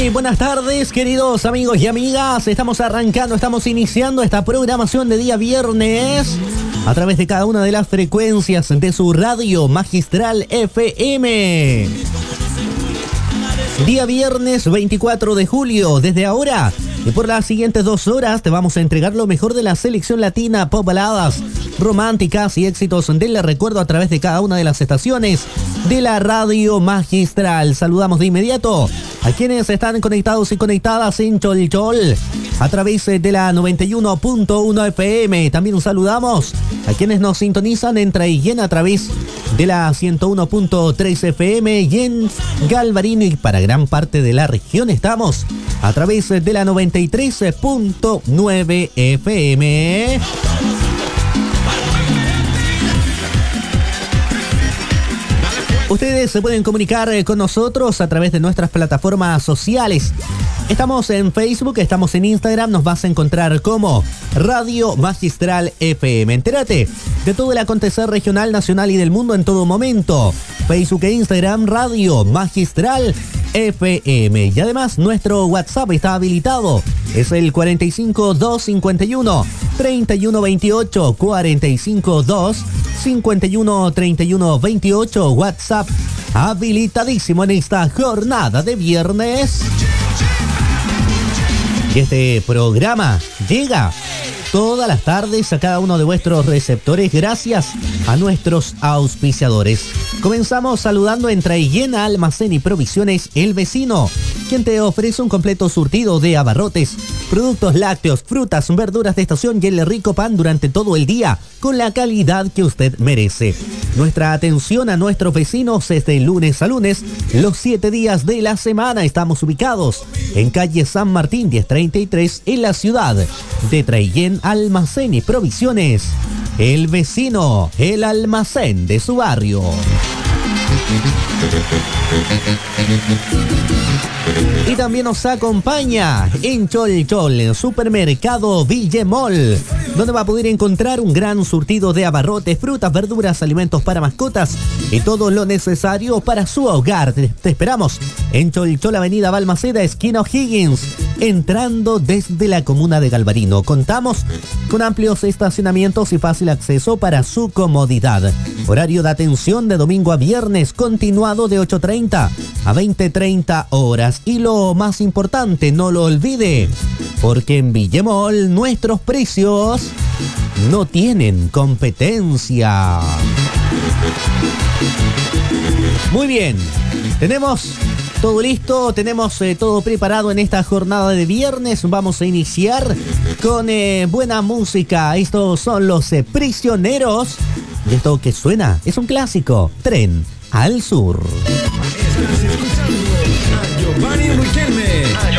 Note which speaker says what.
Speaker 1: Muy buenas tardes, queridos amigos y amigas. Estamos iniciando esta programación de día viernes a través de cada una de las frecuencias de su radio Magistral FM. Día viernes 24 de julio. Desde ahora y por las siguientes 2 horas te vamos a entregar lo mejor de la selección latina, pop, baladas románticas y éxitos del recuerdo a través de cada una de las estaciones de la radio Magistral. Saludamos de inmediato a quienes están conectados y conectadas en Cholchol a través de la 91.1 FM. También saludamos a quienes nos sintonizan en Traiguén a través de la 101.3 FM y en Galvarino, y para gran parte de la región estamos a través de la 93.9 FM. Ustedes se pueden comunicar con nosotros a través de nuestras plataformas sociales. Estamos en Facebook, estamos en Instagram, nos vas a encontrar como Radio Magistral FM. Entérate de todo el acontecer regional, nacional y del mundo en todo momento. Facebook e Instagram, Radio Magistral FM. Y además nuestro WhatsApp está habilitado. Es el 45 251 31 28, 45 2 51 31 28. WhatsApp habilitadísimo en esta jornada de viernes. Y este programa llega todas las tardes a cada uno de vuestros receptores gracias a nuestros auspiciadores. Comenzamos saludando en Traiguén a Almacén y Provisiones El Vecino, quien te ofrece un completo surtido de abarrotes, productos lácteos, frutas, verduras de estación y el rico pan durante todo el día, con la calidad que usted merece. Nuestra atención a nuestros vecinos es de lunes a lunes, los 7 días de la semana. Estamos ubicados en calle San Martín 1033 en la ciudad de Traiguén. Almacén y Provisiones El Vecino, el almacén de su barrio. Y también nos acompaña en Cholchol, en Supermercado Villemol, donde va a poder encontrar un gran surtido de abarrotes, frutas, verduras, alimentos para mascotas y todo lo necesario para su hogar. Te esperamos en Cholchol, Avenida Balmaceda, esquina O'Higgins, entrando desde la comuna de Galvarino. Contamos con amplios estacionamientos y fácil acceso para su comodidad. Horario de atención de domingo a viernes, continuado de 8:30 a 20:30 horas. Y lo más importante, no lo olvide, porque en Villemol nuestros precios no tienen competencia. Muy bien, tenemos todo listo, tenemos todo preparado en esta jornada de viernes. Vamos a iniciar con buena música. Estos son los Prisioneros. Y esto que suena es un clásico, Tren al Sur.
Speaker 2: Estás escuchando a Giovanni Riquelme.